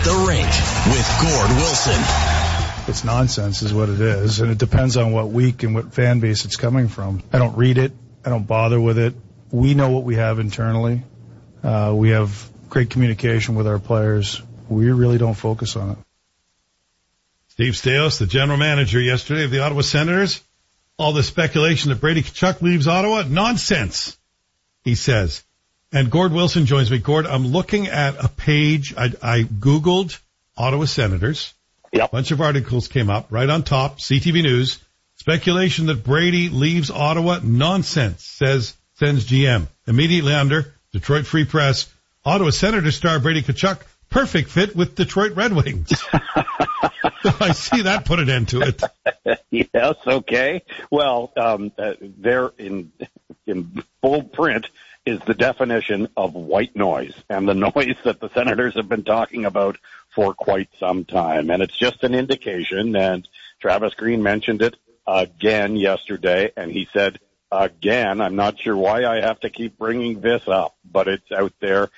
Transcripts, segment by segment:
the Rink with Gord Wilson. It's nonsense is what it is, and it depends on what week and what fan base it's coming from. I don't read it. I don't bother with it. We know what we have internally. We have great communication with our players. We really don't focus on it. Steve Staios, the general manager yesterday of the Ottawa Senators. All the speculation that Brady Tkachuk leaves Ottawa, nonsense, he says. And Gord Wilson joins me. Gord, I'm looking at a page. I Googled Ottawa Senators. Yep. A bunch of articles came up right on top, CTV News. Speculation that Brady leaves Ottawa, nonsense, sends GM. Immediately under, Detroit Free Press, Ottawa Senators star Brady Tkachuk, perfect fit with Detroit Red Wings. I see that put an end to it. Yes, okay. Well, there in bold print is the definition of white noise, and the noise that the Senators have been talking about for quite some time. And it's just an indication, and Travis Green mentioned it again yesterday, and he said, again, I'm not sure why I have to keep bringing this up, but it's out there.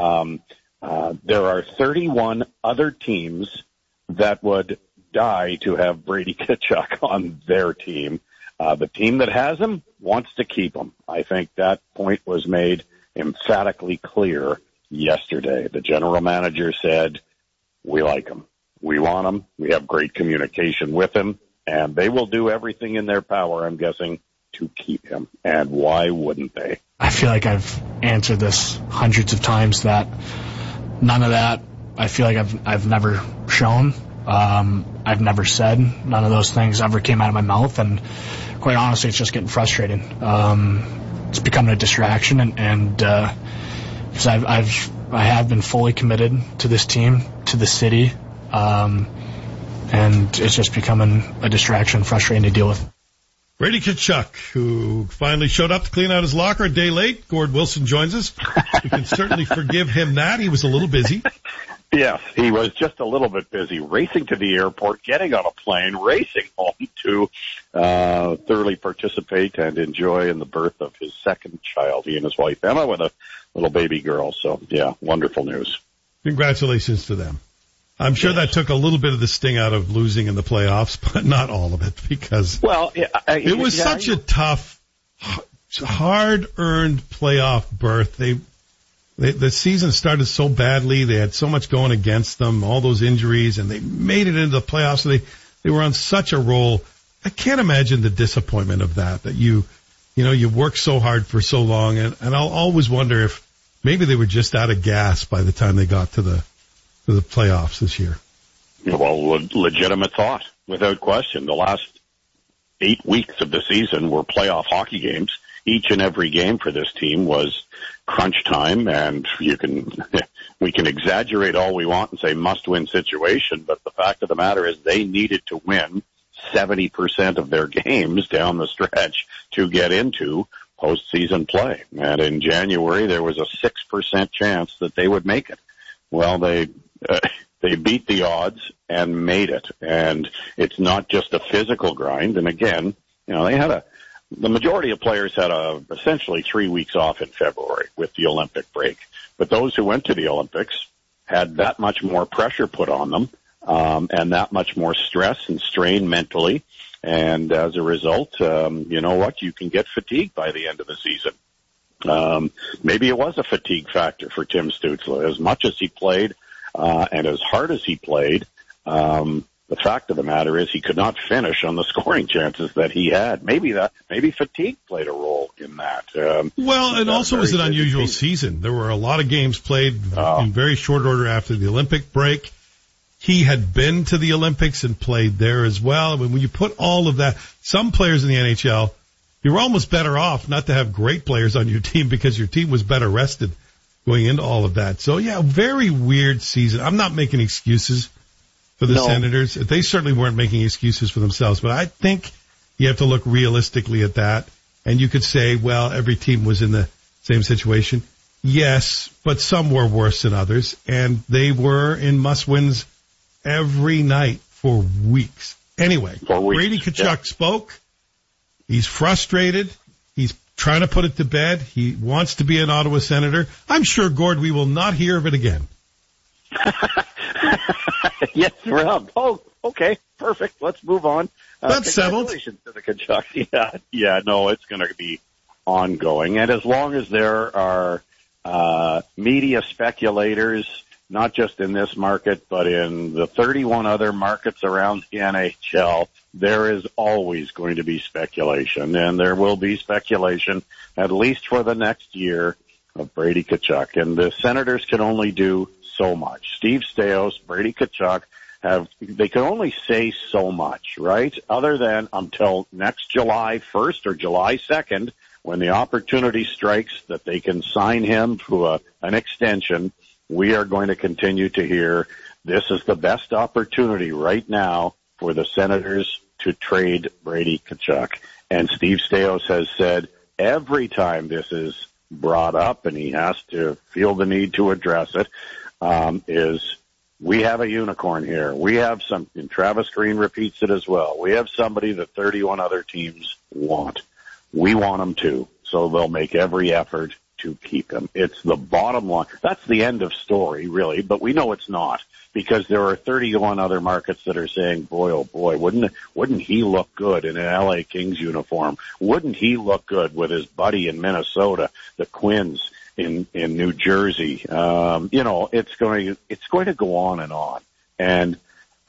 There are 31 other teams that would die to have Brady Tkachuk on their team. The team that has him wants to keep him. I think that point was made emphatically clear yesterday. The general manager said, we like him. We want him. We have great communication with him, and they will do everything in their power, I'm guessing, to keep him. And why wouldn't they? I feel like I've answered this hundreds of times that none of that I feel like I've never shown. I've never said. None of those things ever came out of my mouth, and quite honestly, it's just getting frustrating. It's becoming a distraction, and because I have been fully committed to this team, to the city, and it's just becoming a distraction, frustrating to deal with. Brady Tkachuk, who finally showed up to clean out his locker a day late. Gord Wilson joins us. We can certainly forgive him that. He was a little busy. Yes, he was just a little bit busy racing to the airport, getting on a plane, racing home to thoroughly participate and enjoy in the birth of his second child. He and his wife, Emma, with a little baby girl. So, yeah, wonderful news. Congratulations to them. I'm sure that took a little bit of the sting out of losing in the playoffs, but not all of it, because it was such a tough, hard-earned playoff berth. The season started so badly. They had so much going against them, all those injuries, and they made it into the playoffs. They were on such a roll. I can't imagine the disappointment of that you worked so hard for so long, and I'll always wonder if maybe they were just out of gas by the time they got to the playoffs this year. Well, legitimate thought, without question. The last 8 weeks of the season were playoff hockey games. Each and every game for this team was crunch time, and we can exaggerate all we want and say must-win situation, but the fact of the matter is they needed to win 70% of their games down the stretch to get into postseason play. And in January, there was a 6% chance that they would make it. Well, they beat the odds and made it. And it's not just a physical grind. And again, the majority of players had essentially 3 weeks off in February with the Olympic break. But those who went to the Olympics had that much more pressure put on them, and that much more stress and strain mentally. And as a result, you can get fatigued by the end of the season. Maybe it was a fatigue factor for Tim Stützle. As much as he played, and as hard as he played, the fact of the matter is he could not finish on the scoring chances that he had. Maybe fatigue played a role in that. And also it was an unusual season. There were a lot of games played in very short order after the Olympic break. He had been to the Olympics and played there as well. I mean, when you put all of that, some players in the NHL, you're almost better off not to have great players on your team because your team was better rested going into all of that. So, yeah, very weird season. I'm not making excuses for the Senators. They certainly weren't making excuses for themselves, but I think you have to look realistically at that. And you could say, well, every team was in the same situation. Yes, but some were worse than others, and they were in must-wins every night for weeks. Anyway, Brady Tkachuk spoke. He's frustrated. He's trying to put it to bed. He wants to be an Ottawa Senator. I'm sure, Gord, we will not hear of it again. Yes, Rob. Oh, okay, perfect. Let's move on. That's settled. Congratulations to the Tkachuk. Yeah, no, it's going to be ongoing. And as long as there are media speculators, not just in this market, but in the 31 other markets around the NHL, there is always going to be speculation. And there will be speculation, at least for the next year, of Brady Tkachuk. And the Senators can only do so much. Steve Staios, Brady Tkachuk, they can only say so much, right? Other than until next July 1st or July 2nd, when the opportunity strikes that they can sign him to an extension, we are going to continue to hear this is the best opportunity right now for the Senators to trade Brady Tkachuk. And Steve Staios has said every time this is brought up, and he has to feel the need to address it, is we have a unicorn here. We have something. Travis Green repeats it as well. We have somebody that 31 other teams want. We want him too. So they'll make every effort to keep him. It's the bottom line. That's the end of story, really, but we know it's not, because there are 31 other markets that are saying, boy, oh boy, wouldn't he look good in an LA Kings uniform? Wouldn't he look good with his buddy in Minnesota, the Quins in New Jersey? It's going to go on and on. And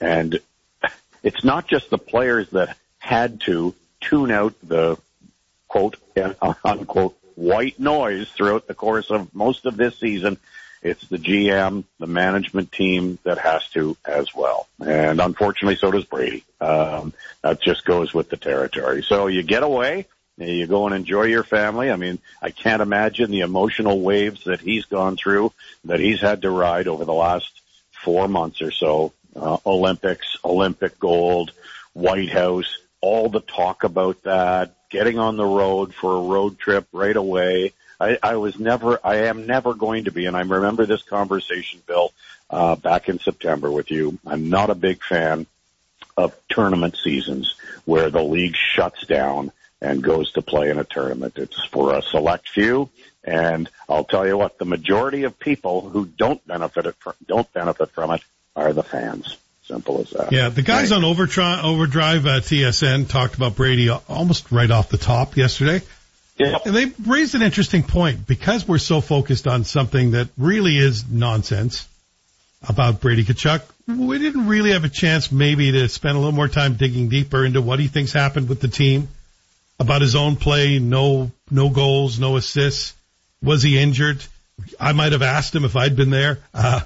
it's not just the players that had to tune out the quote, unquote, white noise throughout the course of most of this season. It's the GM, the management team that has to as well. And unfortunately, so does Brady. That just goes with the territory. So you get away, you go and enjoy your family. I mean, I can't imagine the emotional waves that he's gone through, that he's had to ride over the last 4 months or so. Olympics, Olympic gold, White House, all the talk about that, getting on the road for a road trip right away. I am never going to be, and I remember this conversation, Bill, back in September with you. I'm not a big fan of tournament seasons where the league shuts down and goes to play in a tournament. It's for a select few, and I'll tell you what, the majority of people who don't benefit from it are the fans. Simple as that. Yeah, the guys on Overdrive TSN talked about Brady almost right off the top yesterday. Yeah. And they raised an interesting point, because we're so focused on something that really is nonsense about Brady Tkachuk. We didn't really have a chance maybe to spend a little more time digging deeper into what he thinks happened with the team, about his own play, no goals, no assists. Was he injured? I might have asked him if I'd been there.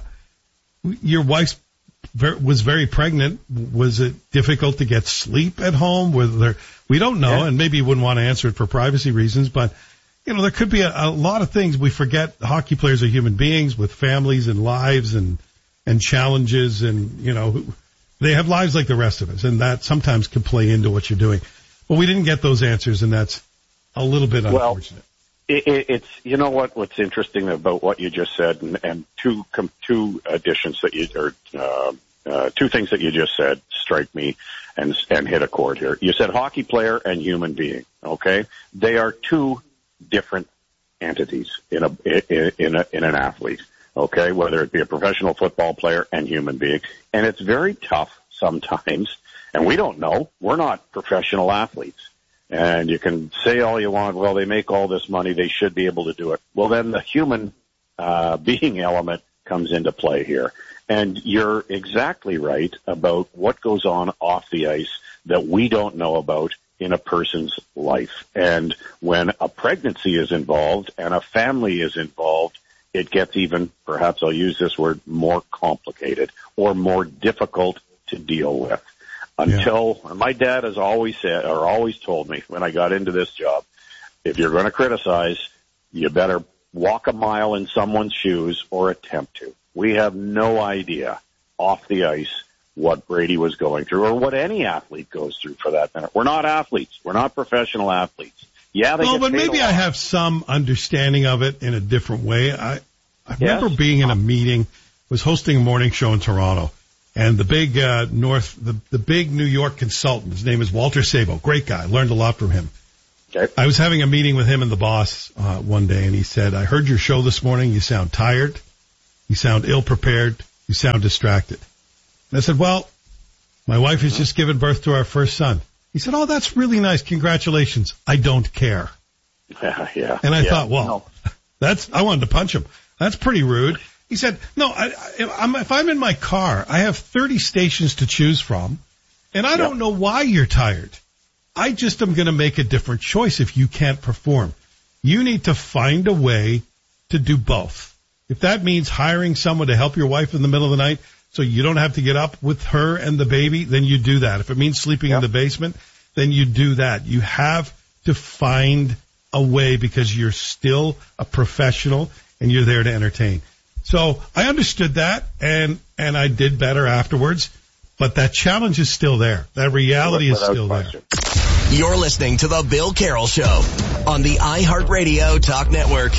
Your wife's was very pregnant. Was it difficult to get sleep at home? We don't know, yeah. And maybe you wouldn't want to answer it for privacy reasons, but there could be a lot of things. We forget hockey players are human beings with families and lives and challenges, and they have lives like the rest of us, and that sometimes can play into what you're doing. But we didn't get those answers, and that's a little bit unfortunate. It's what's interesting about what you just said, and two additions that two things that you just said strike me and hit a chord here. You said hockey player and human being. Okay, they are two different entities in an athlete. Okay, whether it be a professional football player and human being, and it's very tough sometimes. And we don't know. We're not professional athletes. And you can say all you want, well, they make all this money, they should be able to do it. Well, then the human being element comes into play here. And you're exactly right about what goes on off the ice that we don't know about in a person's life. And when a pregnancy is involved and a family is involved, it gets even, perhaps I'll use this word, more complicated or more difficult to deal with. My dad has always said, or always told me when I got into this job, if you're going to criticize, you better walk a mile in someone's shoes or attempt to. We have no idea off the ice what Brady was going through, or what any athlete goes through for that matter. We're not athletes. We're not professional athletes. Yeah, but maybe I have some understanding of it in a different way. I remember being in a meeting, was hosting a morning show in Toronto. And the big the big New York consultant, his name is Walter Sabo, great guy, learned a lot from him. Okay. I was having a meeting with him and the boss one day, and he said, I heard your show this morning. You sound tired. You sound ill-prepared. You sound distracted. And I said, well, my wife has just given birth to our first son. He said, oh, that's really nice. Congratulations. I don't care. Yeah. And I thought, well, I wanted to punch him. That's pretty rude. He said, no, if I'm in my car, I have 30 stations to choose from, and I don't know why you're tired. I just am going to make a different choice if you can't perform. You need to find a way to do both. If that means hiring someone to help your wife in the middle of the night so you don't have to get up with her and the baby, then you do that. If it means sleeping in the basement, then you do that. You have to find a way because you're still a professional and you're there to entertain. So I understood that and I did better afterwards, but that challenge is still there. That reality is still there. You're listening to The Bill Carroll Show on the iHeartRadio Talk Network.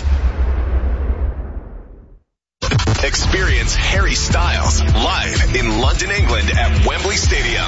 Experience Harry Styles live in London, England at Wembley Stadium.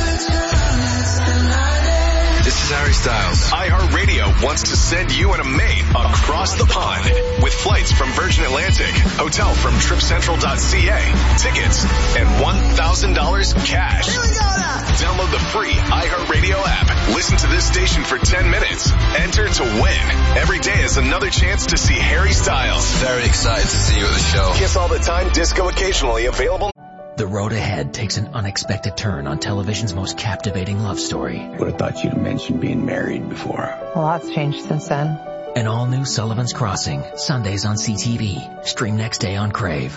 This is Harry Styles. iHeartRadio wants to send you and a mate across the pond with flights from Virgin Atlantic, hotel from TripCentral.ca, tickets, and $1,000 cash. Here we go now. Download the free iHeartRadio app. Listen to this station for 10 minutes. Enter to win. Every day is another chance to see Harry Styles. Very excited to see you at the show. Kiss all the time, disco occasionally available. The road ahead takes an unexpected turn on television's most captivating love story. Would have thought you'd mentioned being married before. A lot's changed since then. An all-new Sullivan's Crossing, Sundays on CTV. Stream next day on Crave.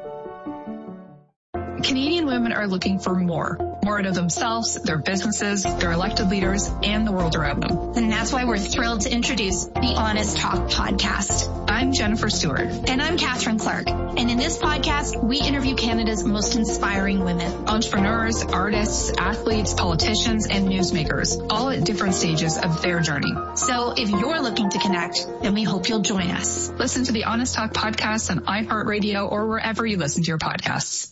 Canadian women are looking for more out of themselves, their businesses, their elected leaders, and the world around them. And that's why we're thrilled to introduce the Honest Talk podcast. I'm Jennifer Stewart. And I'm Catherine Clark. And in this podcast, we interview Canada's most inspiring women. Entrepreneurs, artists, athletes, politicians, and newsmakers, all at different stages of their journey. So if you're looking to connect, then we hope you'll join us. Listen to the Honest Talk podcast on iHeartRadio or wherever you listen to your podcasts.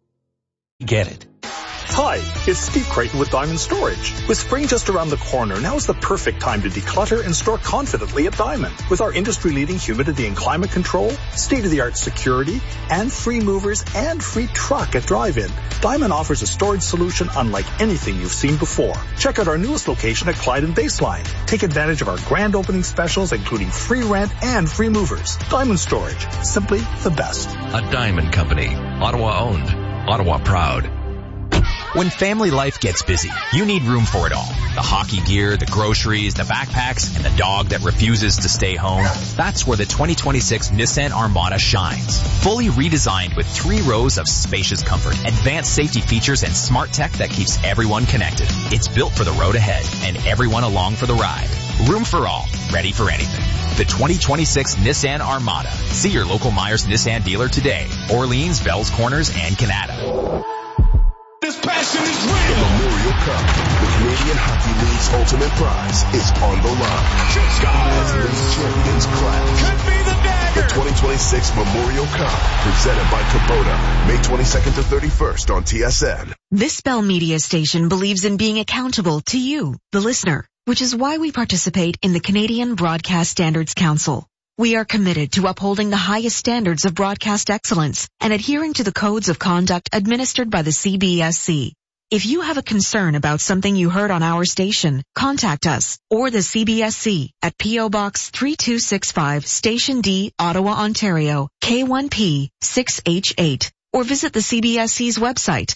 Get it. Hi, it's Steve Creighton with Diamond Storage. With spring just around the corner, now is the perfect time to declutter and store confidently at Diamond. With our industry-leading humidity and climate control, state-of-the-art security, and free movers and free truck at drive-in, Diamond offers a storage solution unlike anything you've seen before. Check out our newest location at Clyde and Baseline. Take advantage of our grand opening specials, including free rent and free movers. Diamond Storage, simply the best. A Diamond Company, Ottawa owned, Ottawa proud. When family life gets busy, you need room for it all. The hockey gear, the groceries, the backpacks, and the dog that refuses to stay home. That's where the 2026 Nissan Armada shines. Fully redesigned with 3 rows of spacious comfort, advanced safety features, and smart tech that keeps everyone connected. It's built for the road ahead and everyone along for the ride. Room for all, ready for anything. The 2026 Nissan Armada. See your local Myers Nissan dealer today. Orleans, Bells Corners, and Canada. This passion is real. The Memorial Cup, the Canadian Hockey League's ultimate prize, is on the line. As league champions clash. Could be the dagger. The 2026 Memorial Cup, presented by Kubota, May 22nd to 31st on TSN. This Bell Media station believes in being accountable to you, the listener, which is why we participate in the Canadian Broadcast Standards Council. We are committed to upholding the highest standards of broadcast excellence and adhering to the codes of conduct administered by the CBSC. If you have a concern about something you heard on our station, contact us or the CBSC at P.O. Box 3265, Station D, Ottawa, Ontario, K1P 6H8, or visit the CBSC's website,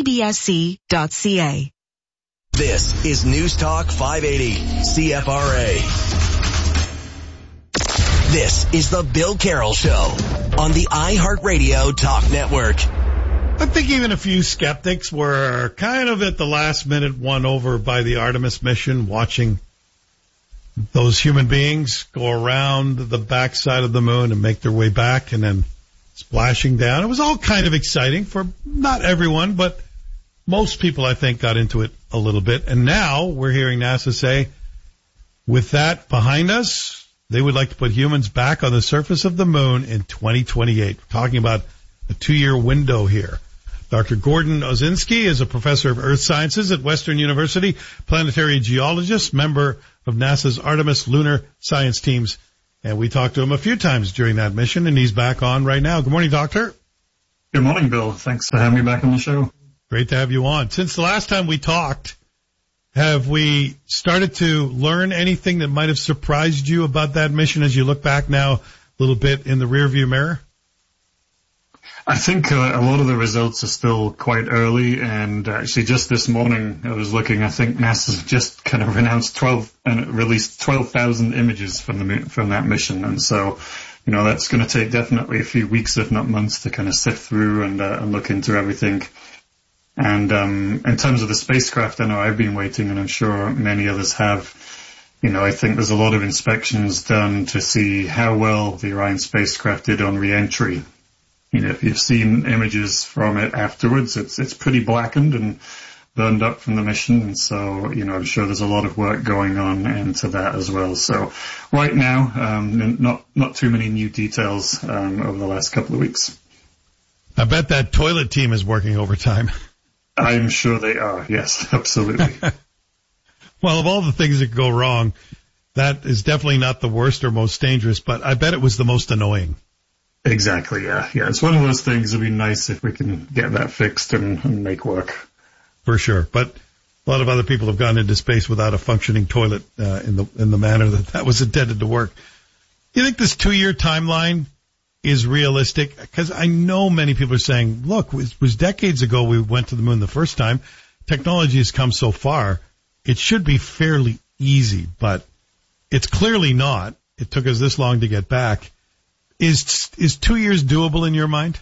cbsc.ca. This is News Talk 580, CFRA. This is The Bill Carroll Show on the iHeartRadio Talk Network. I think even a few skeptics were kind of at the last minute won over by the Artemis mission, watching those human beings go around the backside of the moon and make their way back and then splashing down. It was all kind of exciting for not everyone, but most people, I think, got into it a little bit. And now we're hearing NASA say, with that behind us, they would like to put humans back on the surface of the moon in 2028. We're talking about a 2-year window here. Dr. Gordon Owsinski is a professor of earth sciences at Western University, planetary geologist, member of NASA's Artemis lunar science teams. And we talked to him a few times during that mission, and he's back on right now. Good morning, Doctor. Good morning, Bill. Thanks for having me back on the show. Great to have you on. Since the last time we talked, have we started to learn anything that might have surprised you about that mission as you look back now a little bit in the rearview mirror? I think a lot of the results are still quite early, and actually just this morning I was looking. I think NASA's just kind of released 12,000 images from that mission, and so that's going to take definitely a few weeks, if not months, to kind of sift through and look into everything. And in terms of the spacecraft, I know I've been waiting, and I'm sure many others have. I think there's a lot of inspections done to see how well the Orion spacecraft did on re-entry. If you've seen images from it afterwards, it's pretty blackened and burned up from the mission. And so, I'm sure there's a lot of work going on into that as well. So right now, not too many new details over the last couple of weeks. I bet that toilet team is working overtime. I'm sure they are. Yes, absolutely. Well, of all the things that could go wrong, that is definitely not the worst or most dangerous, but I bet it was the most annoying. Exactly, yeah. It's one of those things. It'd be nice if we can get that fixed and make work. For sure, but a lot of other people have gone into space without a functioning toilet in the manner that was intended to work. You think this 2-year timeline is realistic? Because I know many people are saying, look, it was decades ago we went to the moon the first time. Technology has come so far. It should be fairly easy, but it's clearly not. It took us this long to get back. Is 2 years doable in your mind?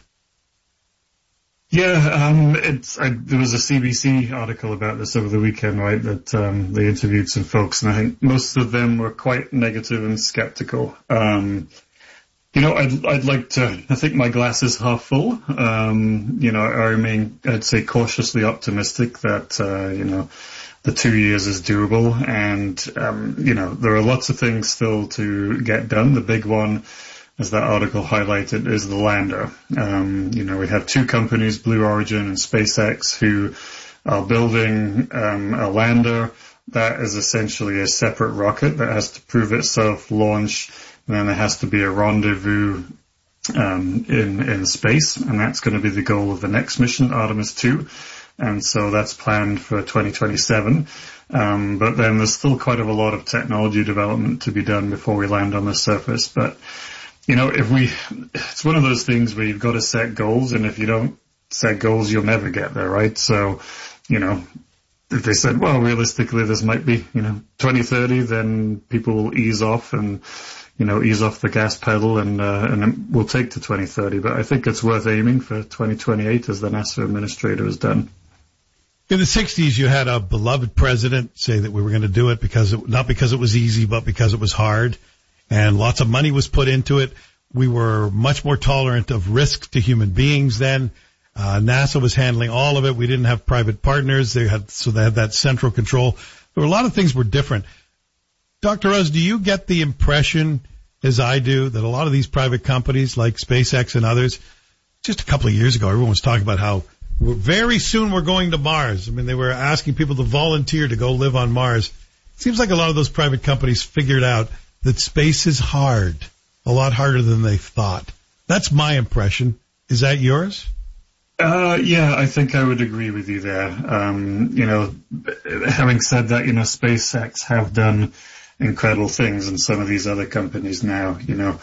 Yeah, there was a CBC article about this over the weekend, right, that they interviewed some folks, and I think most of them were quite negative and skeptical. I'd like to, I think my glass is half full. I remain, I'd say, cautiously optimistic that, the 2 years is doable, and, there are lots of things still to get done. The big one, as that article highlighted, is the lander. We have two companies, Blue Origin and SpaceX, who are building a lander that is essentially a separate rocket that has to prove itself, launch, and then there has to be a rendezvous in space, and that's going to be the goal of the next mission, Artemis 2. And so that's planned for 2027. But then there's still quite a lot of technology development to be done before we land on the surface. But it's one of those things where you've got to set goals, and if you don't set goals, you'll never get there, right? So, if they said, well, realistically, this might be, 2030, then people will ease off and, ease off the gas pedal and then we'll take to 2030. But I think it's worth aiming for 2028, as the NASA administrator has done. In the 60s, you had a beloved president say that we were going to do it not because it was easy, but because it was hard. And lots of money was put into it. We were much more tolerant of risk to human beings then. NASA was handling all of it. We didn't have private partners. They had that central control. There were a lot of things were different. Dr. Rose, do you get the impression, as I do, that a lot of these private companies like SpaceX and others, just a couple of years ago, everyone was talking about how very soon we're going to Mars. I mean, they were asking people to volunteer to go live on Mars. It seems like a lot of those private companies figured out that space is hard, a lot harder than they thought. That's my impression. Is that yours? Yeah, I think I would agree with you there. Having said that, SpaceX have done incredible things, and some of these other companies now,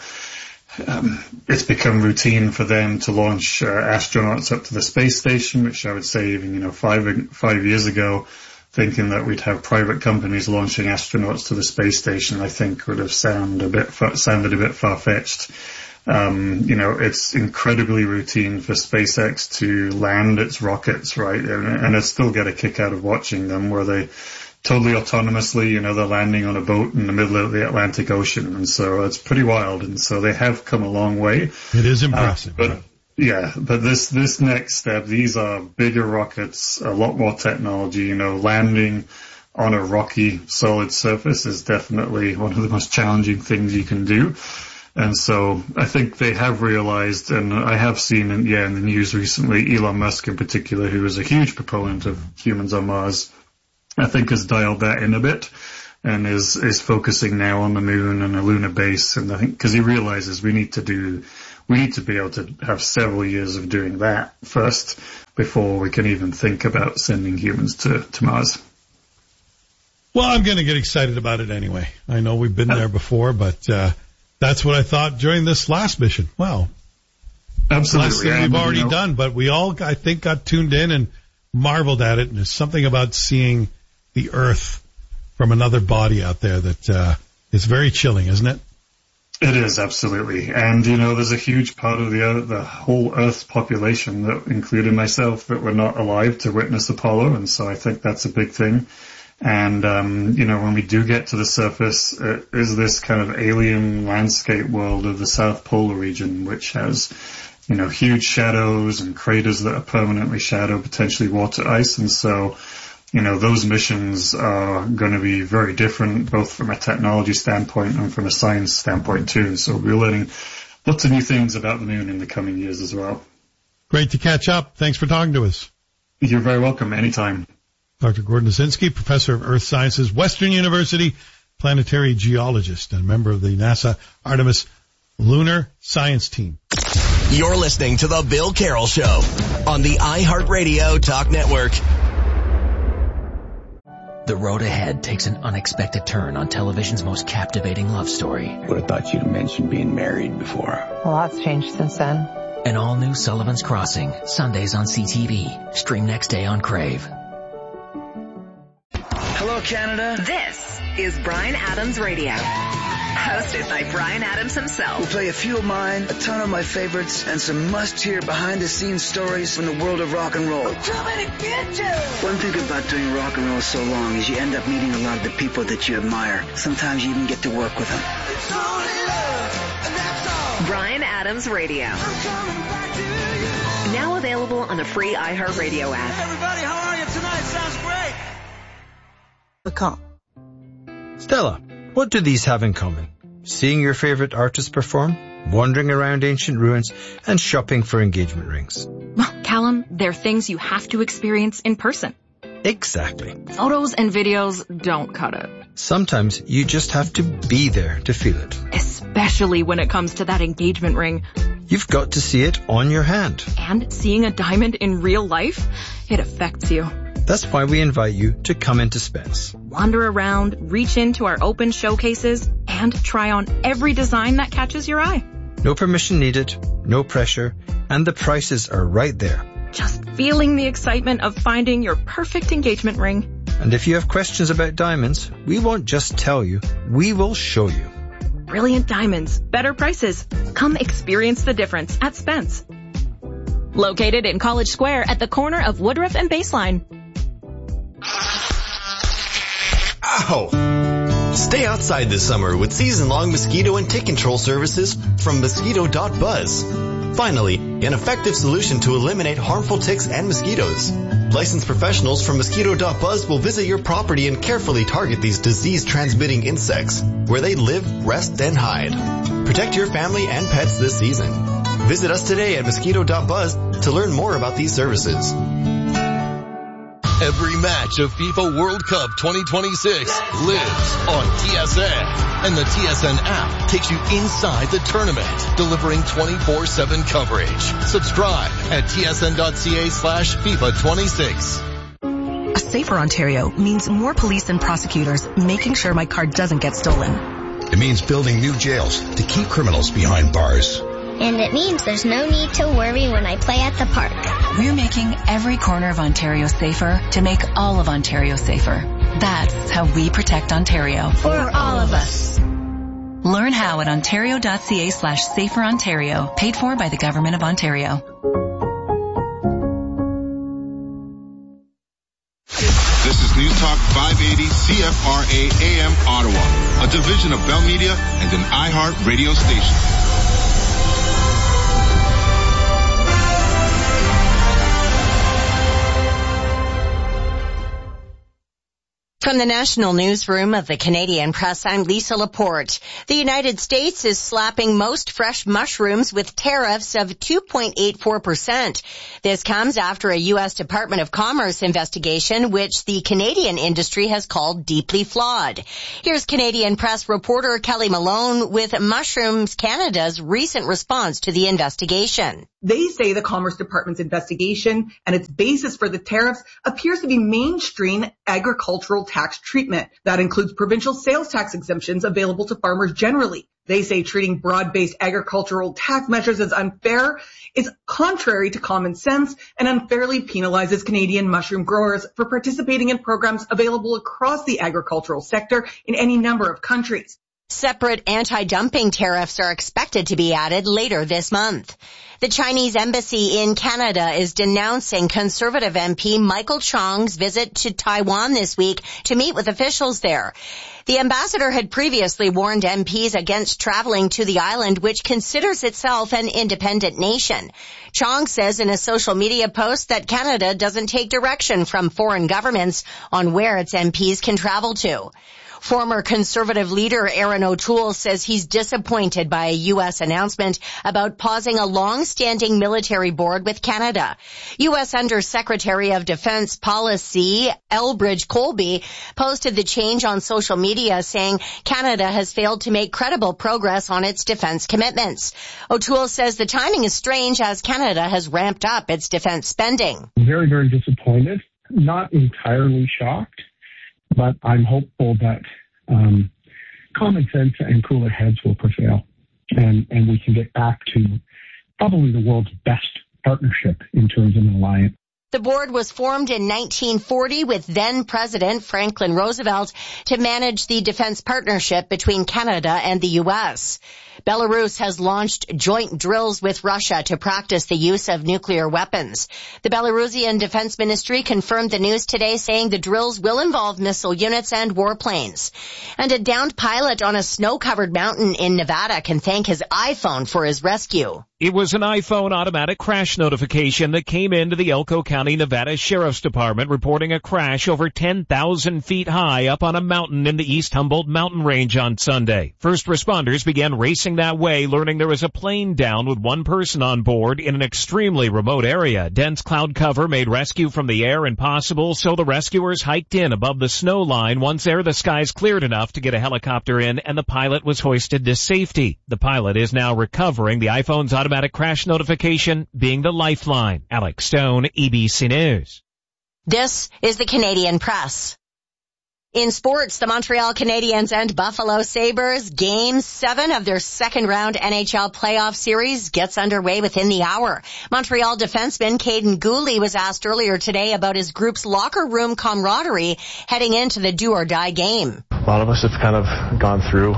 it's become routine for them to launch astronauts up to the space station, which I would say even, 5 years ago, thinking that we'd have private companies launching astronauts to the space station, I think would have sounded a bit far-fetched. It's incredibly routine for SpaceX to land its rockets, right? And I still get a kick out of watching them, where they totally autonomously, they're landing on a boat in the middle of the Atlantic Ocean. And so it's pretty wild. And so they have come a long way. It is impressive. But this next step, these are bigger rockets, a lot more technology, landing on a rocky, solid surface is definitely one of the most challenging things you can do. And so I think they have realized, and I have seen in the news recently, Elon Musk in particular, who is a huge proponent of humans on Mars, I think has dialed that in a bit and is focusing now on the moon and a lunar base. And I think because he realizes we need to be able to have several years of doing that first before we can even think about sending humans to Mars. Well, I'm going to get excited about it anyway. I know we've been there before, but that's what I thought during this last mission. Wow. Absolutely. Less than we've already done, but we all, I think, got tuned in and marveled at it. And there's something about seeing the Earth from another body out there that is very chilling, isn't it? It is, absolutely. And, there's a huge part of the whole Earth's population, that including myself, that were not alive to witness Apollo. And so I think that's a big thing. And, when we do get to the surface, it is this kind of alien landscape world of the South Polar region, which has, huge shadows and craters that are permanently shadow, potentially water ice. And so, those missions are going to be very different, both from a technology standpoint and from a science standpoint too. So we'll be learning lots of new things about the moon in the coming years as well. Great to catch up. Thanks for talking to us. You're very welcome. Anytime. Dr. Gordon Osinski, professor of Earth Sciences, Western University, planetary geologist, and member of the NASA Artemis Lunar Science Team. You're listening to The Bill Carroll Show on the iHeartRadio Talk Network. The road ahead takes an unexpected turn on television's most captivating love story. Would have thought you'd mentioned being married before. A lot's changed since then. An all-new Sullivan's Crossing, Sundays on CTV. Stream next day on Crave. Hello, Canada. This is Bryan Adams Radio. Hosted by Bryan Adams himself. We'll play a few of mine, a ton of my favorites, and some must-hear behind-the-scenes stories from the world of rock and roll. I'm coming to get you! One thing about doing rock and roll so long is you end up meeting a lot of the people that you admire. Sometimes you even get to work with them. It's only love, and that's all. Bryan Adams Radio. I'm coming back to you. Now available on the free iHeartRadio app. Hey, everybody, how are you tonight? Sounds great. Stella, what do these have in common? Seeing your favorite artist perform, wandering around ancient ruins, and shopping for engagement rings. Well, Callum, they're things you have to experience in person. Exactly. Photos and videos don't cut it. Sometimes you just have to be there to feel it. Especially when it comes to that engagement ring. You've got to see it on your hand. And seeing a diamond in real life, it affects you. That's why we invite you to come into Spence. Wander around, reach into our open showcases, and try on every design that catches your eye. No permission needed, no pressure, and the prices are right there. Just feeling the excitement of finding your perfect engagement ring. And if you have questions about diamonds, we won't just tell you, we will show you. Brilliant diamonds, better prices. Come experience the difference at Spence. Located in College Square at the corner of Woodruff and Baseline. Ow! Stay outside this summer with season-long mosquito and tick control services from Mosquito.buzz. Finally, an effective solution to eliminate harmful ticks and mosquitoes. Licensed professionals from Mosquito.buzz will visit your property and carefully target these disease-transmitting insects, where they live, rest, and hide. Protect your family and pets this season. Visit us today at Mosquito.buzz to learn more about these services. Every match of FIFA World Cup 2026 lives on TSN. And the TSN app takes you inside the tournament, delivering 24/7 coverage. Subscribe at tsn.ca/FIFA26. A safer Ontario means more police and prosecutors making sure my car doesn't get stolen. It means building new jails to keep criminals behind bars. And it means there's no need to worry when I play at the park. We're making every corner of Ontario safer to make all of Ontario safer. That's how we protect Ontario. For all of us. Learn how at ontario.ca/saferontario, paid for by the Government of Ontario. This is News Talk 580 CFRA AM Ottawa, a division of Bell Media and an iHeart radio station. From the National Newsroom of the Canadian Press, I'm Lisa Laporte. The United States is slapping most fresh mushrooms with tariffs of 2.84%. This comes after a U.S. Department of Commerce investigation, which the Canadian industry has called deeply flawed. Here's Canadian Press reporter Kelly Malone with Mushrooms Canada's recent response to the investigation. They say the Commerce Department's investigation and its basis for the tariffs appears to be mainstream agricultural tax treatment. That includes provincial sales tax exemptions available to farmers generally. They say treating broad-based agricultural tax measures as unfair is contrary to common sense and unfairly penalizes Canadian mushroom growers for participating in programs available across the agricultural sector in any number of countries. Separate anti-dumping tariffs are expected to be added later this month. The Chinese embassy in Canada is denouncing Conservative MP Michael Chong's visit to Taiwan this week to meet with officials there. The ambassador had previously warned MPs against traveling to the island, which considers itself an independent nation. Chong says in a social media post that Canada doesn't take direction from foreign governments on where its MPs can travel to. Former Conservative leader Aaron O'Toole says he's disappointed by a U.S. announcement about pausing a long-standing military board with Canada. U.S. Undersecretary of Defense Policy Elbridge Colby posted the change on social media, saying Canada has failed to make credible progress on its defense commitments. O'Toole says the timing is strange as Canada has ramped up its defense spending. Very, very disappointed. Not entirely shocked. But I'm hopeful that common sense and cooler heads will prevail, and we can get back to probably the world's best partnership in terms of an alliance. The board was formed in 1940 with then-President Franklin Roosevelt to manage the defense partnership between Canada and the U.S. Belarus has launched joint drills with Russia to practice the use of nuclear weapons. The Belarusian Defense Ministry confirmed the news today, saying the drills will involve missile units and warplanes. And a downed pilot on a snow-covered mountain in Nevada can thank his iPhone for his rescue. It was an iPhone automatic crash notification that came into the Elko County, Nevada Sheriff's Department reporting a crash over 10,000 feet high up on a mountain in the East Humboldt mountain range on Sunday. First responders began racing that way, learning there was a plane down with one person on board in an extremely remote area. Dense cloud cover made rescue from the air impossible, so the rescuers hiked in above the snow line. Once there, the skies cleared enough to get a helicopter in, and the pilot was hoisted to safety. The pilot is now recovering. The iPhone's automatic crash notification being the lifeline. Alex Stone, EBC News. This is the Canadian Press. In sports, the Montreal Canadiens and Buffalo Sabres, Game 7 of their second-round NHL playoff series gets underway within the hour. Montreal defenseman Caden Gooley was asked earlier today about his group's locker room camaraderie heading into the do-or-die game. A lot of us have kind of gone through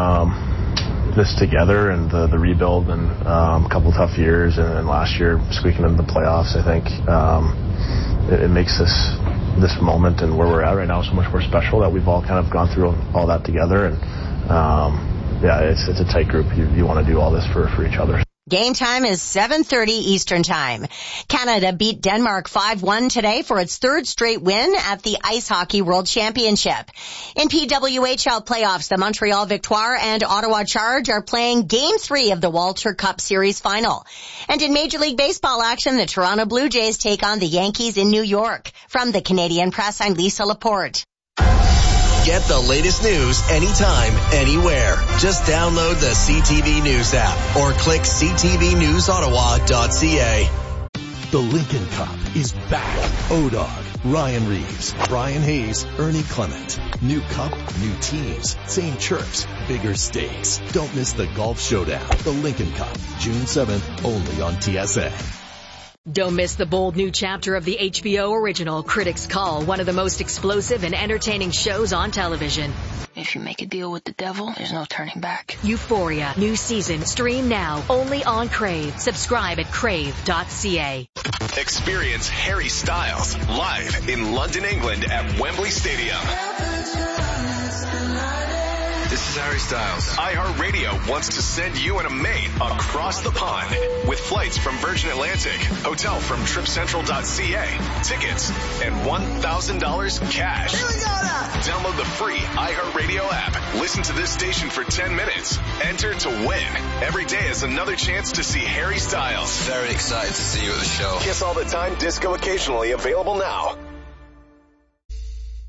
this together, and the rebuild, and a couple tough years, and last year squeaking into the playoffs. I think it makes this moment and where we're at right now so much more special that we've all kind of gone through all that together. And it's a tight group. You want to do all this for each other. Game time is 7:30 Eastern Time. Canada beat Denmark 5-1 today for its third straight win at the Ice Hockey World Championship. In PWHL playoffs, the Montreal Victoire and Ottawa Charge are playing Game 3 of the Walter Cup Series final. And in Major League Baseball action, the Toronto Blue Jays take on the Yankees in New York. From the Canadian Press, I'm Lisa Laporte. Get the latest news anytime, anywhere. Just download the CTV News app or click ctvnewsottawa.ca. The Lincoln Cup is back. O-Dog, Ryan Reeves, Brian Hayes, Ernie Clement. New cup, new teams, same chirps, bigger stakes. Don't miss the Golf Showdown. The Lincoln Cup, June 7th, only on TSA. Don't miss the bold new chapter of the HBO original Critics Call, one of the most explosive and entertaining shows on television. If you make a deal with the devil, there's no turning back. Euphoria, new season, stream now, only on Crave. Subscribe at crave.ca. Experience Harry Styles live in London, England at Wembley Stadium. This is Harry Styles. iHeartRadio wants to send you and a mate across the pond with flights from Virgin Atlantic, hotel from TripCentral.ca, tickets, and $1,000 cash. Here we go now. Download the free iHeartRadio app. Listen to this station for 10 minutes. Enter to win. Every day is another chance to see Harry Styles. Very excited to see you at the show. Kiss all the time, disco occasionally, available now.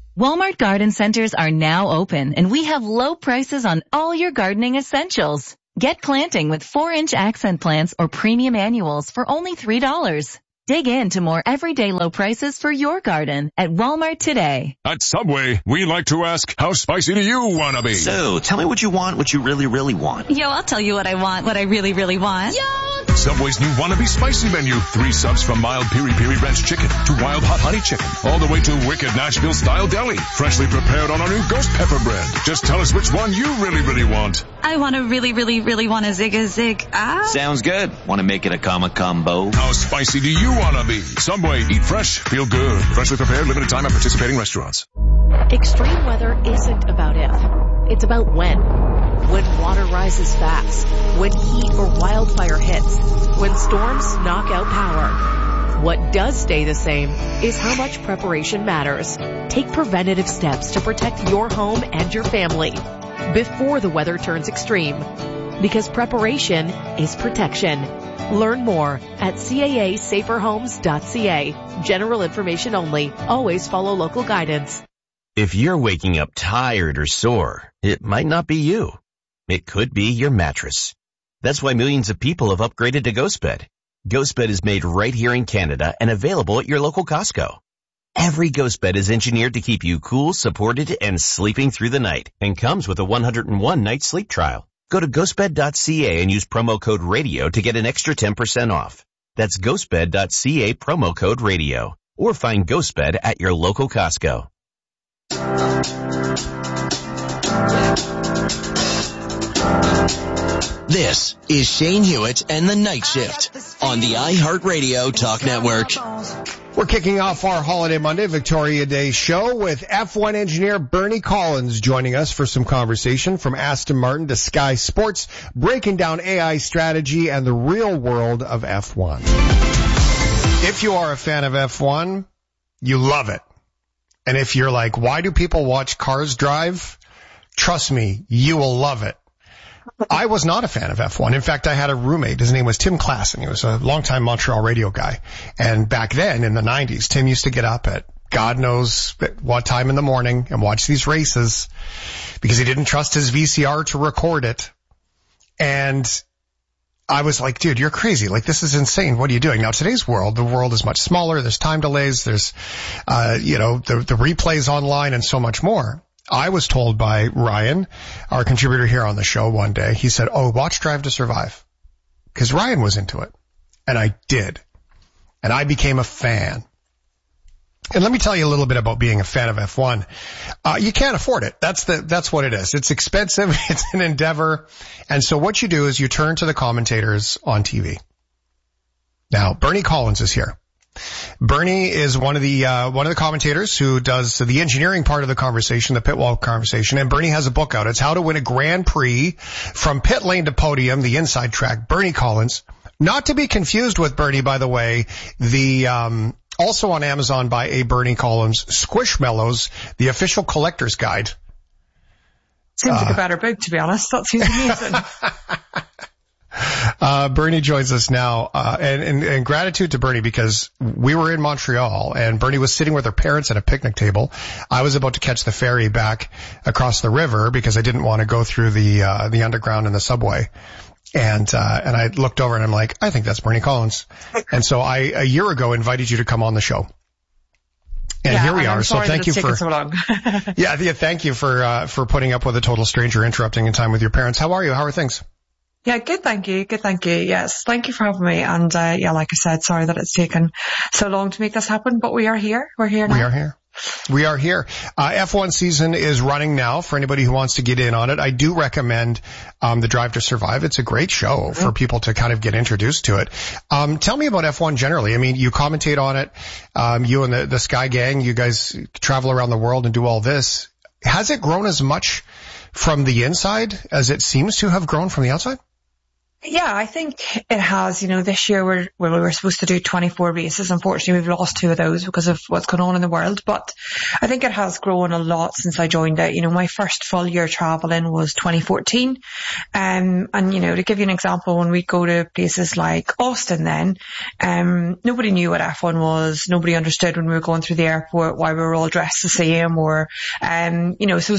Walmart garden centers are now open, and we have low prices on all your gardening essentials. Get planting with 4-inch accent plants or premium annuals for only $3. Dig into more everyday low prices for your garden at Walmart today. At Subway, we like to ask, how spicy do you want to be? So, tell me what you want, what you really, really want. Yo, I'll tell you what I want, what I really, really want. Yo! Subway's new Wannabe Spicy menu. 3 subs from mild piri-piri ranch chicken to wild hot honey chicken, all the way to wicked Nashville-style deli. Freshly prepared on our new ghost pepper bread. Just tell us which one you really, really want. I want to really, really, really want a zig. Sounds good. Want to make it a combo? How spicy do you want to be? Subway, eat fresh, feel good. Freshly prepared, limited time at participating restaurants. Extreme weather isn't about if, it's about when. When water rises fast, when heat or wildfire hits, when storms knock out power. What does stay the same is how much preparation matters. Take preventative steps to protect your home and your family before the weather turns extreme. Because preparation is protection. Learn more at CAASaferHomes.ca. General information only. Always follow local guidance. If you're waking up tired or sore, it might not be you. It could be your mattress. That's why millions of people have upgraded to GhostBed. GhostBed is made right here in Canada and available at your local Costco. Every GhostBed is engineered to keep you cool, supported, and sleeping through the night, and comes with a 101-night sleep trial. Go to ghostbed.ca and use promo code radio to get an extra 10% off. That's ghostbed.ca promo code radio, or find GhostBed at your local Costco. This is Shane Hewitt and the Night Shift on the iHeartRadio Talk Network. We're kicking off our Holiday Monday Victoria Day show with F1 engineer Bernie Collins joining us for some conversation from Aston Martin to Sky Sports, breaking down AI strategy and the real world of F1. If you are a fan of F1, you love it. And if you're like, why do people watch cars drive? Trust me, you will love it. I was not a fan of F1. In fact, I had a roommate. His name was Tim Klassen. He was a longtime Montreal radio guy. And back then, in the 90s, Tim used to get up at God knows what time in the morning and watch these races because he didn't trust his VCR to record it. And I was like, dude, you're crazy. Like, this is insane. What are you doing? Now, today's world, the world is much smaller. There's time delays. There's, the replays online and so much more. I was told by Ryan, our contributor here on the show one day, he said, watch Drive to Survive. Because Ryan was into it. And I did. And I became a fan. And let me tell you a little bit about being a fan of F1. You can't afford it. That's what it is. It's expensive. It's an endeavor. And so what you do is you turn to the commentators on TV. Now, Bernie Collins is here. Bernie is one of the commentators who does the engineering part of the conversation, the pit wall conversation, and Bernie has a book out. It's How to Win a Grand Prix from Pit Lane to Podium, the inside track. Bernie Collins, not to be confused with Bernie, by the way, also on Amazon by a Bernie Collins, Squishmallows, the official collector's guide. Seems like a better book, to be honest. That seems amazing. Bernie joins us now, and gratitude to Bernie because we were in Montreal and Bernie was sitting with her parents at a picnic table. I was about to catch the ferry back across the river because I didn't want to go through the underground and the subway. And I looked over and I'm like, I think that's Bernie Collins. And so a year ago invited you to come on the show. And here we are. So thank you for, so long. thank you for putting up with a total stranger interrupting in time with your parents. How are you? How are things? Yeah, good, thank you. Yes, thank you for having me. And, like I said, sorry that it's taken so long to make this happen, but we are here. We're here now. We are here. F1 season is running now for anybody who wants to get in on it. I do recommend, the Drive to Survive. It's a great show for people to kind of get introduced to it. Tell me about F1 generally. I mean, you commentate on it. You and the Sky Gang, you guys travel around the world and do all this. Has it grown as much from the inside as it seems to have grown from the outside? Yeah, I think it has. This year we were supposed to do 24 races. Unfortunately, we've lost 2 of those because of what's going on in the world. But I think it has grown a lot since I joined it. My first full year traveling was 2014. And, to give you an example, when we go to places like Austin then, nobody knew what F1 was. Nobody understood when we were going through the airport why we were all dressed the same or, so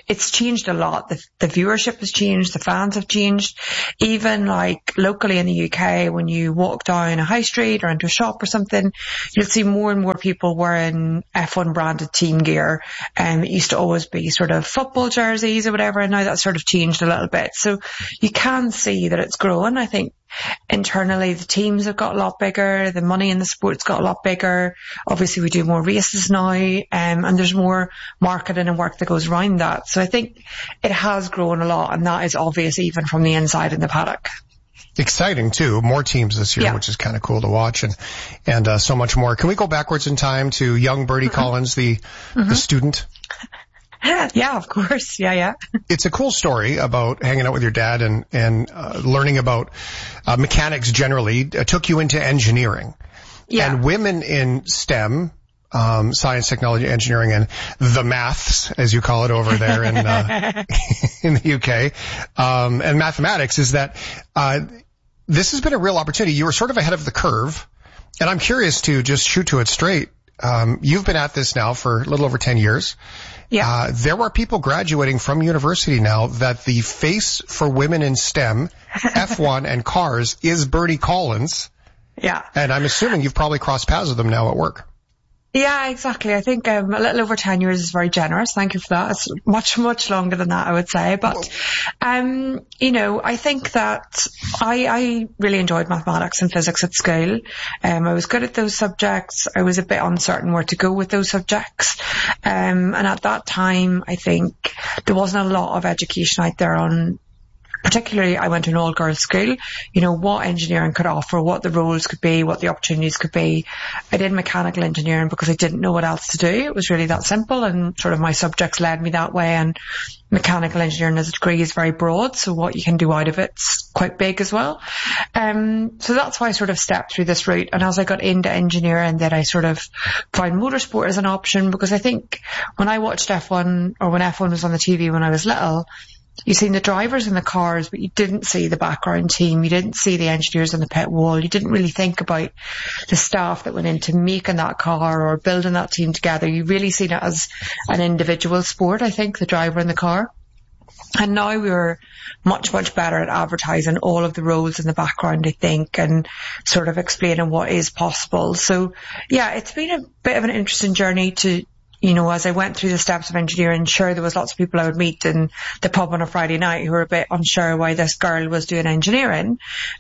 it's changed a lot. The viewership has changed, the fans have changed. Even like locally in the UK, when you walk down a high street or into a shop or something, you'll see more and more people wearing F1 branded team gear. It used to always be sort of football jerseys or whatever, and now that's sort of changed a little bit. So you can see that it's growing. I think internally the teams have got a lot bigger, the money in the sport's got a lot bigger. Obviously we do more races now, and there's more marketing and work that goes around that. So I think it has grown a lot, and that is obvious even from the inside in the paddock. Exciting too. More teams this year, which is kind of cool to watch, and so much more. Can we go backwards in time to young Bernie Collins, the student? Yeah, of course. Yeah. It's a cool story about hanging out with your dad and learning about mechanics generally. It took you into engineering. Yeah. And women in STEM, science, technology, engineering, and the maths, as you call it over there in the UK, and mathematics, is that this has been a real opportunity. You were sort of ahead of the curve, and I'm curious to just shoot to it straight. You've been at this now for a little over 10 years. Yeah. There are people graduating from university now that the face for women in STEM, F1 and cars is Bernie Collins. Yeah. And I'm assuming you've probably crossed paths with them now at work. Yeah, exactly. I think a little over 10 years is very generous. Thank you for that. It's much, much longer than that, I would say. But, I think that I really enjoyed mathematics and physics at school. I was good at those subjects. I was a bit uncertain where to go with those subjects. And at that time, I think there wasn't a lot of education out there on, particularly I went to an all-girls school, what engineering could offer, what the roles could be, what the opportunities could be. I did mechanical engineering because I didn't know what else to do. It was really that simple, and sort of my subjects led me that way, and mechanical engineering as a degree is very broad, so what you can do out of it's quite big as well. So that's why I sort of stepped through this route, and as I got into engineering, then I sort of found motorsport as an option, because I think when I watched F1, or when F1 was on the TV when I was little, you seen the drivers in the cars, but you didn't see the background team. You didn't see the engineers on the pit wall. You didn't really think about the staff that went into making that car or building that team together. You really seen it as an individual sport, I think, the driver in the car. And now we're much, much better at advertising all of the roles in the background, I think, and sort of explaining what is possible. So, yeah, it's been a bit of an interesting journey to, as I went through the steps of engineering, sure, there was lots of people I would meet in the pub on a Friday night who were a bit unsure why this girl was doing engineering.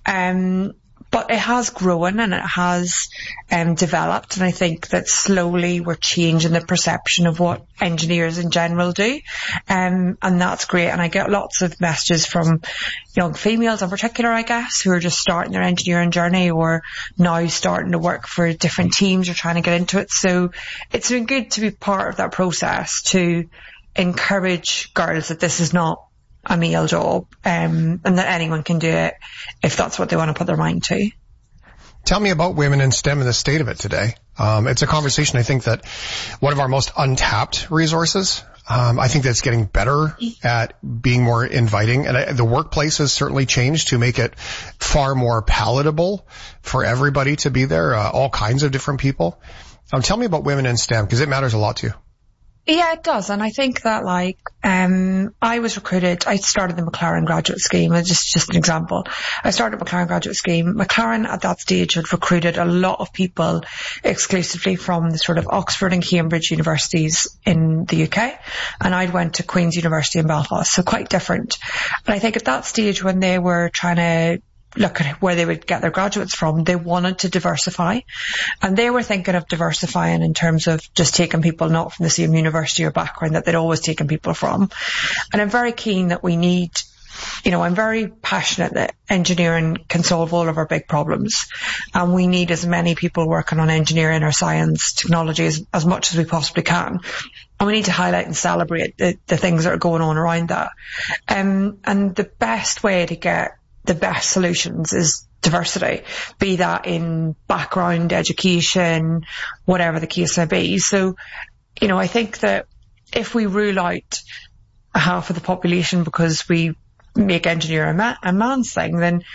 But it has grown and it has developed, and I think that slowly we're changing the perception of what engineers in general do, and that's great. And I get lots of messages from young females in particular, I guess, who are just starting their engineering journey or now starting to work for different teams or trying to get into it. So it's been good to be part of that process, to encourage girls that this is not a male job, and that anyone can do it if that's what they want to put their mind to. Tell me about women in STEM and the state of it today. It's a conversation, I think, that one of our most untapped resources. I think that's getting better at being more inviting, and the workplace has certainly changed to make it far more palatable for everybody to be there, all kinds of different people. Tell me about women in STEM, because it matters a lot to you. Yeah, it does. And I think that I was recruited, I started the McLaren graduate scheme, just an example. I started the McLaren graduate scheme. McLaren at that stage had recruited a lot of people exclusively from the sort of Oxford and Cambridge universities in the UK. And I went to Queen's University in Belfast, so quite different. But I think at that stage when they were trying to look at where they would get their graduates from, they wanted to diversify, and they were thinking of diversifying in terms of just taking people not from the same university or background that they'd always taken people from. And I'm very keen that we need, I'm very passionate that engineering can solve all of our big problems, and we need as many people working on engineering or science, technology as much as we possibly can. And we need to highlight and celebrate the things that are going on around that. And the best way to get the best solutions is diversity, be that in background, education, whatever the case may be. So, I think that if we rule out half of the population because we make engineering a man's thing, then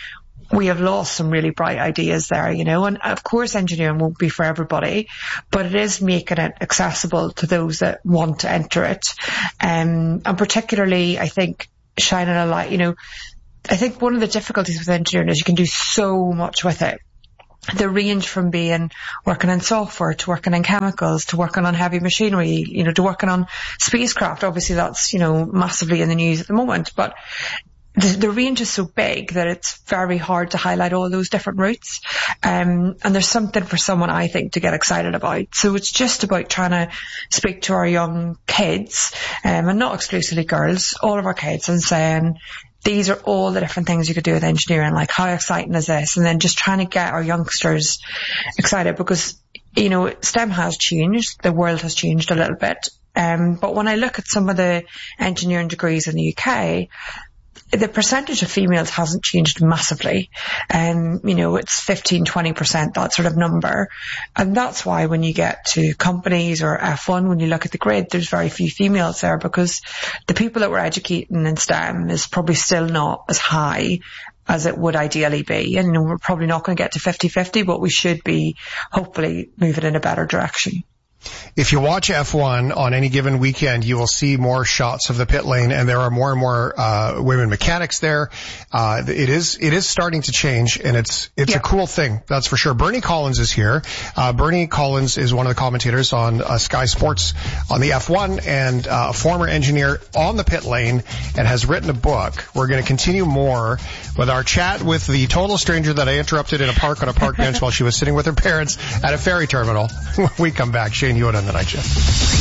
we have lost some really bright ideas there, you know, and of course engineering won't be for everybody, but it is making it accessible to those that want to enter it. And particularly, I think, shining a light, you know, I think one of the difficulties with engineering is you can do so much with it. The range from working in software to working in chemicals to working on heavy machinery, you know, to working on spacecraft. Obviously that's, you know, massively in the news at the moment, but the range is so big that it's very hard to highlight all those different routes. And there's something for someone, I think, to get excited about. So it's just about trying to speak to our young kids, and not exclusively girls, all of our kids, and saying, these are all the different things you could do with engineering, like how exciting is this? And then just trying to get our youngsters excited because, you know, STEM has changed. The world has changed a little bit. But when I look at some of the engineering degrees in the UK, the percentage of females hasn't changed massively. You know, it's 15-20%, that sort of number. And that's why when you get to companies or F1, when you look at the grid, there's very few females there because the people that we're educating in STEM is probably still not as high as it would ideally be. And, you know, we're probably not going to get to 50-50, but we should be hopefully moving in a better direction. If you watch F1 on any given weekend, you will see more shots of the pit lane, and there are more and more women mechanics there. It is starting to change, and it's a cool thing, that's for sure. Bernie Collins is here. Bernie Collins is one of the commentators on Sky Sports on the F1 and a former engineer on the pit lane and has written a book. We're going to continue more with our chat with the total stranger that I interrupted in a park on a park bench while she was sitting with her parents at a ferry terminal. When we come back, Shane Hewitt on the Night Shift.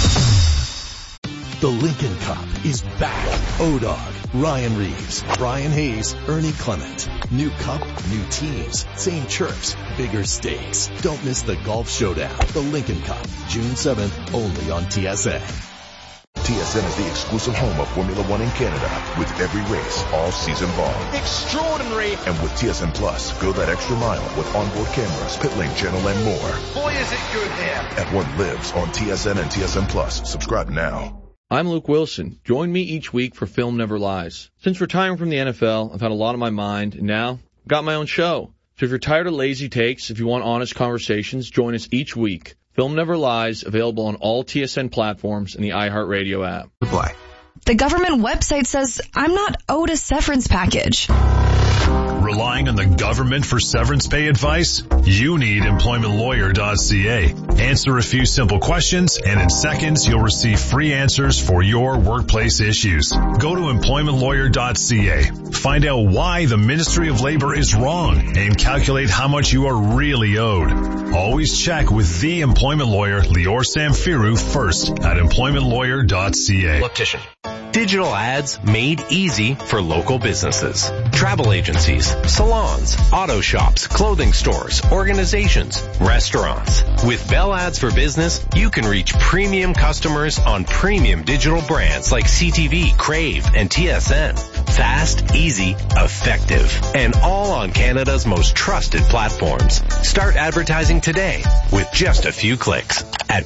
The Lincoln Cup is back. ODOG, Ryan Reeves, Brian Hayes, Ernie Clement. New cup, new teams, same chirps, bigger stakes. Don't miss the golf showdown. The Lincoln Cup, June 7th, only on TSN. TSN is the exclusive home of Formula One in Canada, with every race all season long. Extraordinary! And with TSN Plus, go that extra mile with onboard cameras, pit lane channel, and more. Boy, is it good here! F1 lives on TSN and TSN Plus. Subscribe now. I'm Luke Wilson. Join me each week for Film Never Lies. Since retiring from the NFL, I've had a lot on my mind, and now I've got my own show. So if you're tired of lazy takes, if you want honest conversations, join us each week. Film Never Lies, available on all TSN platforms and the iHeartRadio app. Goodbye. The government website says I'm not owed a severance package. Relying on the government for severance pay advice? You need employmentlawyer.ca. Answer a few simple questions, and in seconds you'll receive free answers for your workplace issues. Go to employmentlawyer.ca. Find out why the Ministry of Labor is wrong and calculate how much you are really owed. Always check with the employment lawyer, Lior Samfiru, first at employmentlawyer.ca. Optician. Digital ads made easy for local businesses. Travel agencies, salons, auto shops, clothing stores, organizations, restaurants. With Bell Ads for Business, you can reach premium customers on premium digital brands like CTV, Crave, and TSN. Fast, easy, effective, and all on Canada's most trusted platforms. Start advertising today with just a few clicks at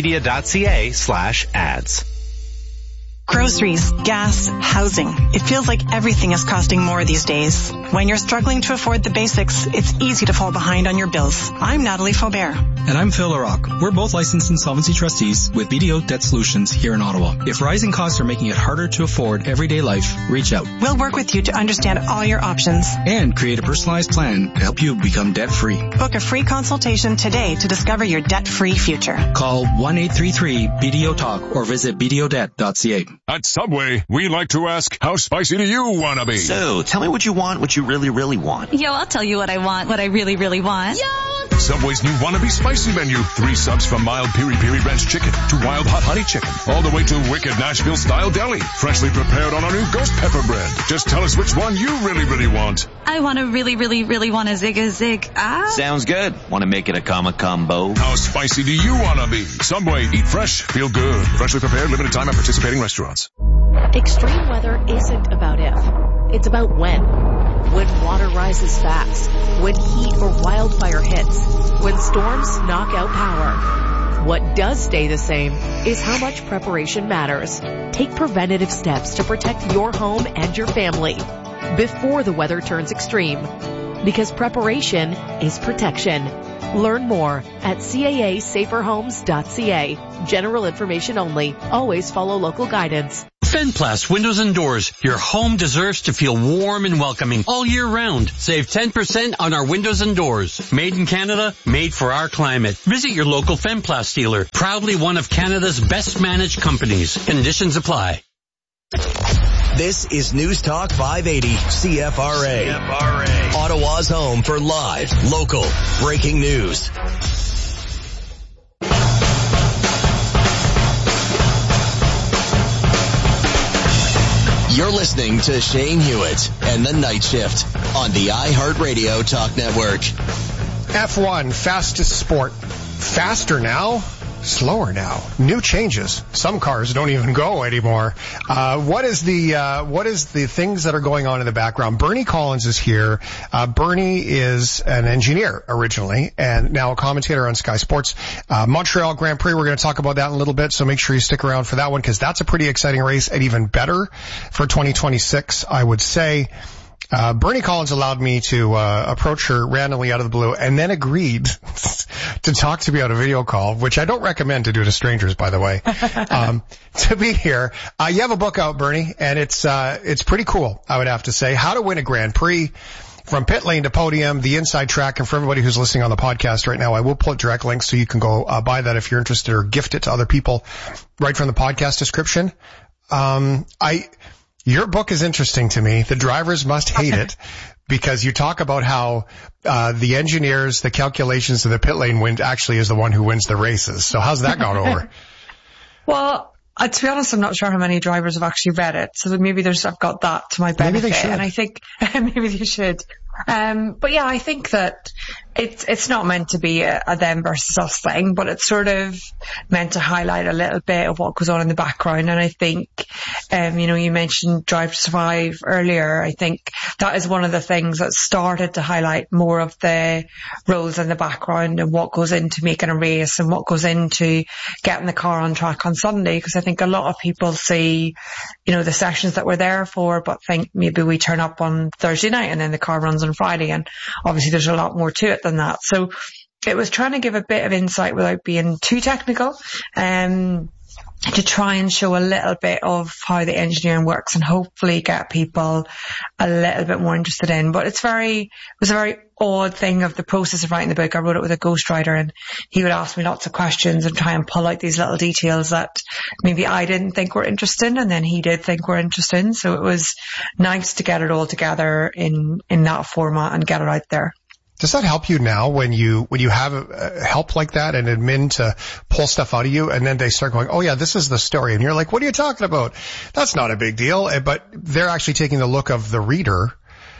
bellmedia.ca/ads. Groceries, gas, housing. It feels like everything is costing more these days. When you're struggling to afford the basics, it's easy to fall behind on your bills. I'm Natalie Faubert. And I'm Phil LaRocque. We're both licensed insolvency trustees with BDO Debt Solutions here in Ottawa. If rising costs are making it harder to afford everyday life, reach out. We'll work with you to understand all your options. And create a personalized plan to help you become debt-free. Book a free consultation today to discover your debt-free future. Call 1-833-BDO-TALK or visit bdodebt.ca. At Subway, we like to ask, how spicy do you want to be? So, tell me what you want, what you really, really want. Yo, I'll tell you what I want, what I really, really want. Yo! Subway's new Wannabe Spicy Menu. 3 subs from mild piri-piri ranch chicken to wild hot honey chicken, all the way to wicked Nashville-style deli. Freshly prepared on our new ghost pepper bread. Just tell us which one you really, really want. I want to really, really, really want a zig. Sounds good. Want to make it a combo? How spicy do you want to be? Subway, eat fresh, feel good. Freshly prepared, limited time at participating restaurants. Extreme weather isn't about if, it's about when. When water rises fast, when heat or wildfire hits, when storms knock out power. What does stay the same is how much preparation matters. Take preventative steps to protect your home and your family before the weather turns extreme. because preparation is protection. Learn more at CAASaferHomes.ca. General information only. Always follow local guidance. Fenplast Windows and Doors. Your home deserves to feel warm and welcoming all year round. Save 10% on our windows and doors. Made in Canada, made for our climate. Visit your local Fenplast dealer. Proudly one of Canada's best managed companies. Conditions apply. This is News Talk 580 CFRA. Ottawa's home for live, local, breaking news. You're listening to Shane Hewitt and the Night Shift on the iHeartRadio Talk Network. F1, fastest sport. Faster now? Slower now. New changes. Some cars don't even go anymore. What is the things that are going on in the background? Bernie Collins is here. Bernie is an engineer originally and now a commentator on Sky Sports. Montreal Grand Prix, we're going to talk about that in a little bit, so make sure you stick around for that one because that's a pretty exciting race and even better for 2026, I would say. Bernie Collins allowed me to approach her randomly out of the blue and then agreed to talk to me on a video call, which I don't recommend to do to strangers, by the way, to be here. You have a book out, Bernie, and it's pretty cool, I would have to say. How to Win a Grand Prix, From Pit Lane to Podium, the inside track. And for everybody who's listening on the podcast right now, I will put direct links so you can go buy that if you're interested or gift it to other people right from the podcast description. Your book is interesting to me. The drivers must hate it because you talk about how the engineers, the calculations of the pit lane wind actually is the one who wins the races. So how's that gone over? Well, to be honest, I'm not sure how many drivers have actually read it. So maybe I've got that to my benefit. Maybe they should. And I think maybe they should. But yeah, I think that it's not meant to be a them versus us thing, but it's sort of meant to highlight a little bit of what goes on in the background. And I think, you mentioned Drive to Survive earlier. I think that is one of the things that started to highlight more of the roles in the background and what goes into making a race and what goes into getting the car on track on Sunday. Because I think a lot of people see, the sessions that we're there for, but think maybe we turn up on Thursday night and then the car runs on Friday. And obviously there's a lot more to it than that. So it was trying to give a bit of insight without being too technical, to try and show a little bit of how the engineering works and hopefully get people a little bit more interested in. But it was a very odd thing of the process of writing the book. I wrote it with a ghostwriter and he would ask me lots of questions and try and pull out these little details that maybe I didn't think were interesting and then he did think were interesting. So it was nice to get it all together in that format and get it out there. Does that help you now when you have help like that and admin to pull stuff out of you and then they start going, oh yeah, this is the story. And you're like, what are you talking about? That's not a big deal. But they're actually taking the look of the reader.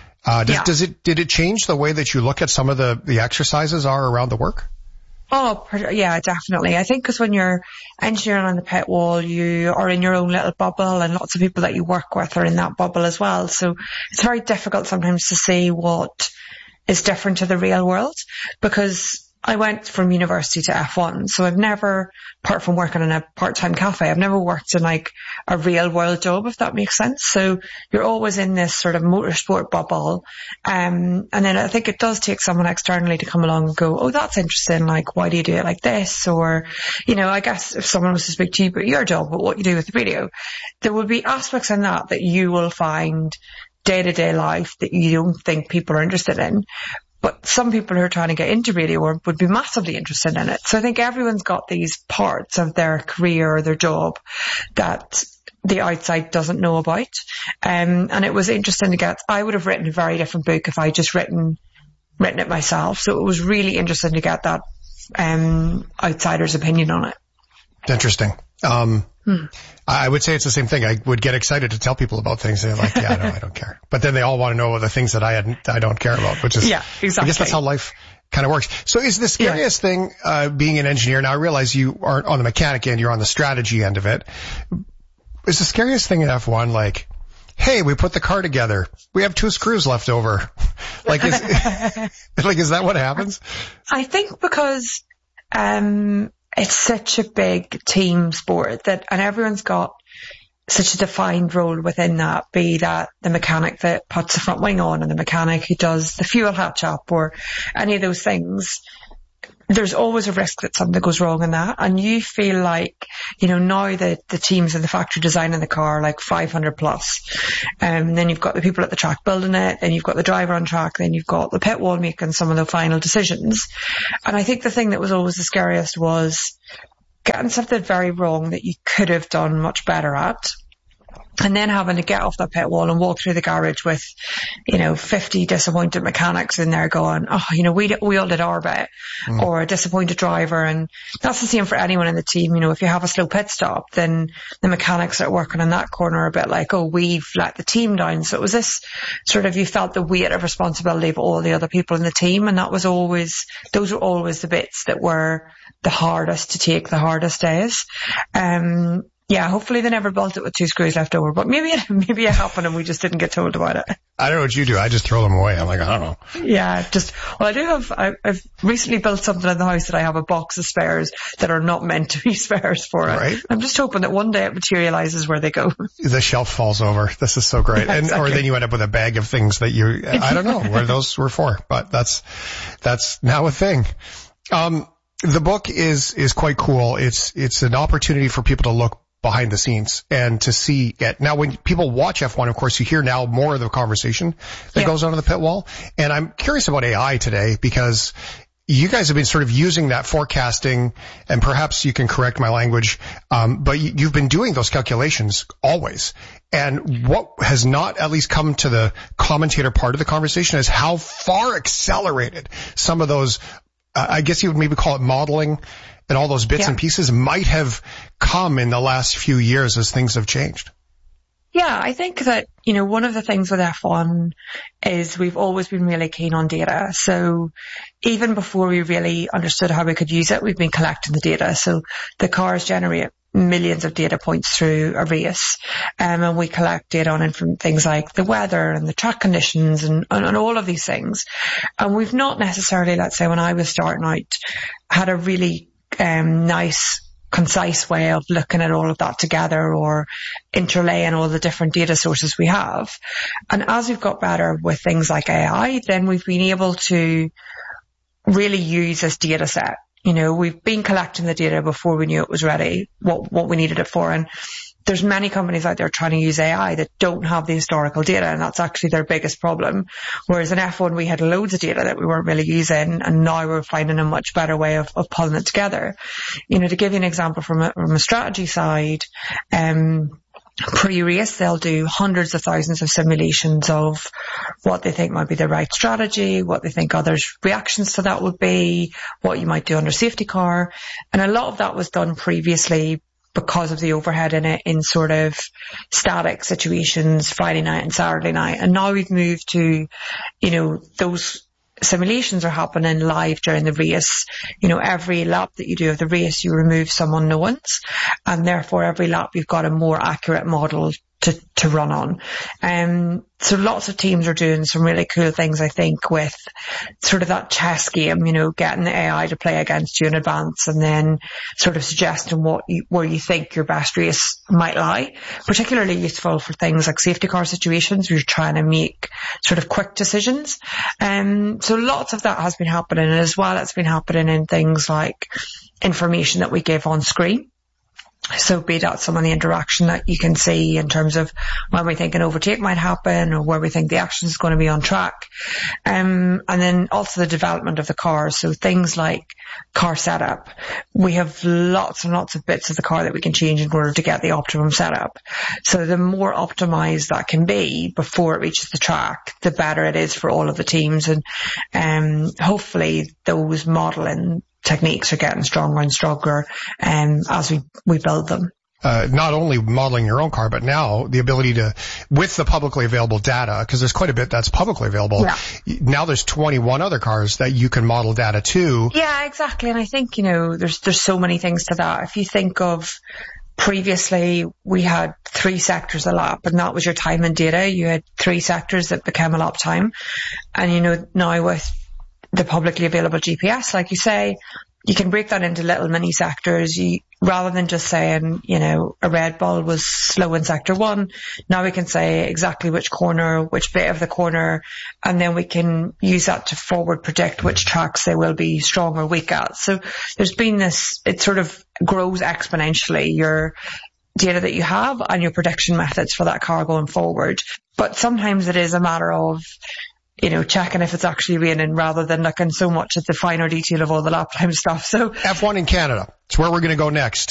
Did it change the way that you look at some of the exercises are around the work? Oh, yeah, definitely. I think because when you're engineering on the pit wall, you are in your own little bubble and lots of people that you work with are in that bubble as well. So it's very difficult sometimes to see what is different to the real world because I went from university to F1. So I've never, apart from working in a part-time cafe, I've never worked in like a real world job, if that makes sense. So you're always in this sort of motorsport bubble. And then I think it does take someone externally to come along and go, oh, that's interesting. Like, why do you do it like this? Or, I guess if someone was to speak to you about your job, but what you do with the radio, there would be aspects in that you will find day-to-day life that you don't think people are interested in. But some people who are trying to get into radio would be massively interested in it. So I think everyone's got these parts of their career or their job that the outside doesn't know about. And it was interesting to get, I would have written a very different book if I just written it myself. So it was really interesting to get that outsider's opinion on it. Interesting. I would say it's the same thing. I would get excited to tell people about things. They're like, yeah, no, I don't care. But then they all want to know the things that I don't care about, which is, yeah, exactly. I guess that's how life kind of works. So is the scariest thing, being an engineer? Now I realize you aren't on the mechanic end, you're on the strategy end of it. Is the scariest thing in F1 like, hey, we put the car together. We have 2 screws left over. Like, is that what happens? I think because, it's such a big team sport and everyone's got such a defined role within that, be that the mechanic that puts the front wing on and the mechanic who does the fuel hatch up or any of those things. There's always a risk that something goes wrong in that. And you feel like, now the teams in the factory designing the car, like 500 plus. And then you've got the people at the track building it, then you've got the driver on track, then you've got the pit wall making some of the final decisions. And I think the thing that was always the scariest was getting something very wrong that you could have done much better at. And then having to get off that pit wall and walk through the garage with, 50 disappointed mechanics in there going, we all did our bit, or a disappointed driver. And that's the same for anyone in the team. If you have a slow pit stop, then the mechanics that are working in that corner are a bit like, we've let the team down. So it was this sort of, you felt the weight of responsibility of all the other people in the team. And those were always the bits that were the hardest to take, the hardest days. Yeah, hopefully they never built it with 2 screws left over, but maybe it happened and we just didn't get told about it. I don't know what you do. I just throw them away. I'm like, I don't know. Yeah, I've recently built something in the house that I have a box of spares that are not meant to be spares for it. Right. I'm just hoping that one day it materializes where they go. The shelf falls over. This is so great. Yeah, exactly. Or then you end up with a bag of things that I don't know where those were for, but that's now a thing. The book is quite cool. It's an opportunity for people to look behind the scenes and to see it. Now, when people watch F1, of course, you hear now more of the conversation that goes on in the pit wall. And I'm curious about AI today because you guys have been sort of using that forecasting, and perhaps you can correct my language, but you've been doing those calculations always. And what has not at least come to the commentator part of the conversation is how far accelerated some of those, I guess you would maybe call it modeling, and all those bits and pieces might have come in the last few years as things have changed. Yeah, I think that, one of the things with F1 is we've always been really keen on data. So even before we really understood how we could use it, we've been collecting the data. So the cars generate millions of data points through a race. And we collect data on from things like the weather and the track conditions and all of these things. And we've not necessarily, let's say when I was starting out, had a really nice, concise way of looking at all of that together or interlaying all the different data sources we have. And as we've got better with things like AI, then we've been able to really use this data set. We've been collecting the data before we knew it was ready, what we needed it for. And there's many companies out there trying to use AI that don't have the historical data, and that's actually their biggest problem. Whereas in F1, we had loads of data that we weren't really using, and now we're finding a much better way of pulling it together. To give you an example from a strategy side, pre-race, they'll do hundreds of thousands of simulations of what they think might be the right strategy, what they think others' reactions to that would be, what you might do under safety car. And a lot of that was done previously because of the overhead in it in sort of static situations, Friday night and Saturday night. And now we've moved to, those simulations are happening live during the race. Every lap that you do of the race, you remove some unknowns, and therefore every lap you've got a more accurate model to run on. So lots of teams are doing some really cool things, I think, with sort of that chess game, getting the AI to play against you in advance and then sort of suggesting where you think your best race might lie. Particularly useful for things like safety car situations where you're trying to make sort of quick decisions. So lots of that has been happening, and as well it's been happening in things like information that we give on screen. So be that some of the interaction that you can see in terms of when we think an overtake might happen or where we think the action is going to be on track. And then also the development of the car. So things like car setup. We have lots and lots of bits of the car that we can change in order to get the optimum setup. So the more optimized that can be before it reaches the track, the better it is for all of the teams. And hopefully those modeling techniques are getting stronger and stronger as we build them. Not only modeling your own car, but now the ability to, with the publicly available data, because there's quite a bit that's publicly available. Yeah. Now there's 21 other cars that you can model data to. Yeah, exactly. And I think, there's so many things to that. If you think of previously, we had 3 sectors a lap, and that was your time and data. You had 3 sectors that became a lap time. And, now with the publicly available GPS, like you say, you can break that into little mini sectors. Rather than just saying, you know, a Red Bull was slow in sector 1, now we can say exactly which corner, which bit of the corner, and then we can use that to forward predict which tracks they will be strong or weak at. So there's been this, it sort of grows exponentially, your data that you have and your prediction methods for that car going forward. But sometimes it is a matter of, you know, checking if it's actually raining rather than looking so much at the finer detail of all the lap time stuff. So F1 in Canada. It's where we're going to go next.